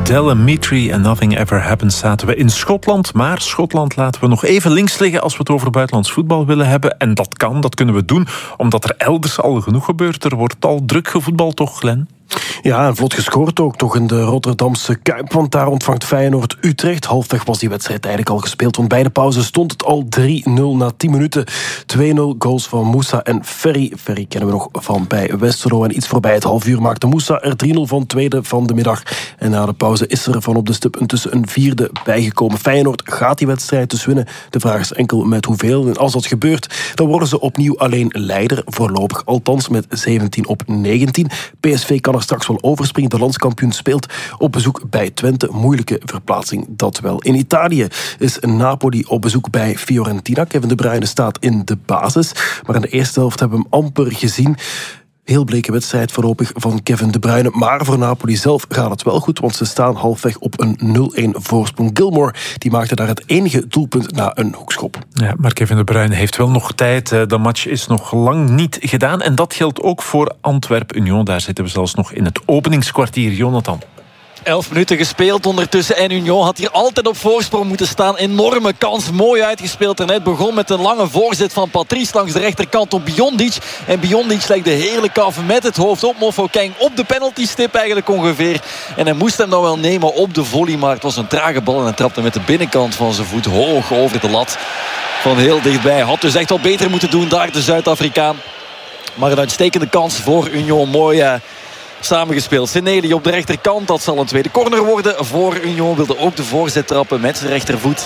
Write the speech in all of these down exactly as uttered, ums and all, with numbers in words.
Telemetry and Nothing Ever Happens zaten we in Schotland. Maar Schotland laten we nog even links liggen als we het over buitenlands voetbal willen hebben. En dat kan, dat kunnen we doen, omdat er elders al genoeg gebeurt. Er wordt al druk gevoetbald, toch, Glenn? Ja, en vlot gescoord ook toch in de Rotterdamse Kuip. Want daar ontvangt Feyenoord Utrecht. Halfweg was die wedstrijd eigenlijk al gespeeld. Want bij de pauze stond het al drie nul na tien minuten. twee nul goals van Moussa en Ferry. Ferry kennen we nog van bij Westerlo. En iets voorbij het half uur maakte Moussa er drie nul van, tweede van de middag. En na de pauze is er van op de stip intussen een vierde bijgekomen. Feyenoord gaat die wedstrijd dus winnen. De vraag is enkel met hoeveel. En als dat gebeurt, dan worden ze opnieuw alleen leider. Voorlopig althans met zeventien op negentien. P S V kan er straks wel overspringen. De landskampioen speelt op bezoek bij Twente. Moeilijke verplaatsing, dat wel. In Italië is Napoli op bezoek bij Fiorentina. Kevin De Bruyne staat in de basis. Maar in de eerste helft hebben we hem amper gezien. Heel bleke wedstrijd voorlopig van Kevin De Bruyne. Maar voor Napoli zelf gaat het wel goed, want ze staan halfweg op een nul-een voorsprong. Gilmore die maakte daar het enige doelpunt na een hoekschop. Ja, maar Kevin De Bruyne heeft wel nog tijd. De match is nog lang niet gedaan. En dat geldt ook voor Antwerp-Union. Daar zitten we zelfs nog in het openingskwartier. Jonathan. Elf minuten gespeeld ondertussen en Union had hier altijd op voorsprong moeten staan. Enorme kans, mooi uitgespeeld. Er net begon met een lange voorzet van Patrice langs de rechterkant op Biondic. En Biondic legde heerlijk af met het hoofd op Mofokeng op de penaltystip eigenlijk ongeveer. En hij moest hem dan wel nemen op de volley, maar het was een trage bal en hij trapte met de binnenkant van zijn voet hoog over de lat. Van heel dichtbij. Had dus echt wel beter moeten doen daar de Zuid-Afrikaan. Maar een uitstekende kans voor Union. Mooi uh, samengespeeld. Seneli op de rechterkant. Dat zal een tweede corner worden voor Union. Wilde ook de voorzet trappen met zijn rechtervoet.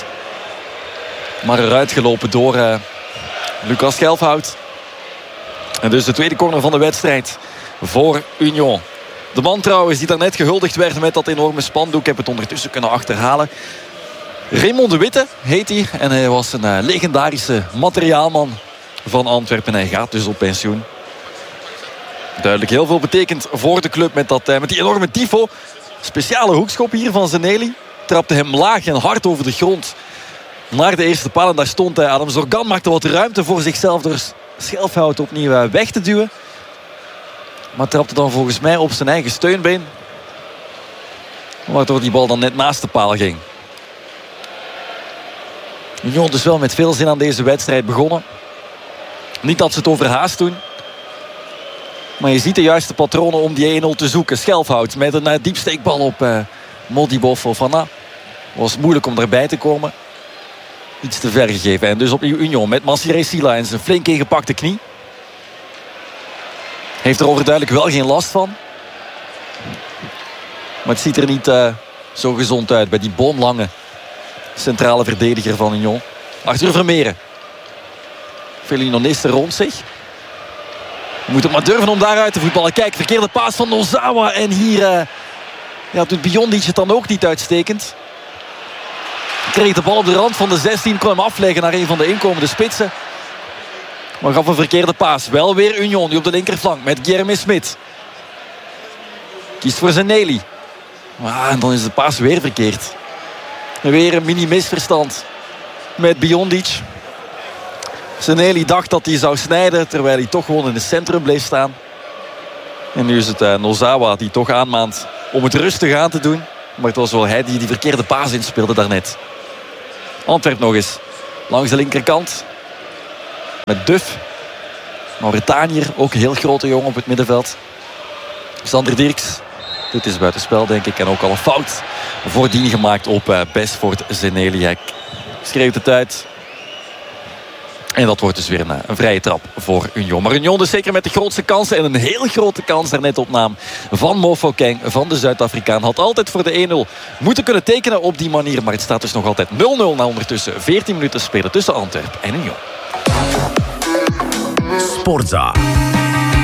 Maar eruit gelopen door uh, Lucas Schelfhout. En dus de tweede corner van de wedstrijd voor Union. De man trouwens die daarnet gehuldigd werd met dat enorme spandoek. Ik heb het ondertussen kunnen achterhalen. Raymond de Witte heet hij. En hij was een uh, legendarische materiaalman van Antwerpen. Hij gaat dus op pensioen. Duidelijk heel veel betekent voor de club met, dat, uh, met die enorme tifo. Speciale hoekschop hier van Zeneli. Trapte hem laag en hard over de grond naar de eerste paal. En daar stond hij. Adam Zorgan maakte wat ruimte voor zichzelf door Schelfhout opnieuw uh, weg te duwen. Maar trapte dan volgens mij op zijn eigen steunbeen. Waardoor die bal dan net naast de paal ging. Union dus wel met veel zin aan deze wedstrijd begonnen. Niet dat ze het overhaast doen. Maar je ziet de juiste patronen om die een nul te zoeken. Schelfhout met een uh, diepsteekbal op uh, Modibov Fofana. Was moeilijk om daarbij te komen. Iets te ver gegeven. En dus opnieuw Union met Massiré Sila en zijn flink ingepakte knie. Heeft er overduidelijk wel geen last van. Maar het ziet er niet uh, zo gezond uit bij die boomlange centrale verdediger van Union. Arthur Vermeeren. Veel Unionisten rond zich. Moet het maar durven om daaruit te voetballen. Kijk, verkeerde paas van Nozawa. En hier uh, ja, doet Biondic het dan ook niet uitstekend. Kreeg de bal op de rand van de zestien. Kon hem afleggen naar een van de inkomende spitsen. Maar gaf een verkeerde paas. Wel weer Union die op de linkerflank met Guilherme Smit. Kiest voor Zeneli. Ah, en dan is de paas weer verkeerd. Weer een mini misverstand met Biondic. Zeneli dacht dat hij zou snijden, terwijl hij toch gewoon in het centrum bleef staan. En nu is het uh, Nozawa die toch aanmaant om het rustig aan te doen. Maar het was wel hij die die verkeerde paas inspeelde daarnet. Antwerp nog eens. Langs de linkerkant. Met Duff. Mauritaniër, ook een heel grote jongen op het middenveld. Sander Dirks. Dit is buitenspel, denk ik. En ook al een fout voordien gemaakt op uh, Besford Zeneli. Hij schreeuwt het uit. En dat wordt dus weer een, een vrije trap voor Union. Maar Union dus zeker met de grootste kansen. En een heel grote kans daarnet op naam van Mofokeng, van de Zuid-Afrikaan. Had altijd voor de een nul moeten kunnen tekenen op die manier. Maar het staat dus nog altijd nul nul na ondertussen veertien minuten spelen tussen Antwerp en Union. Sportza.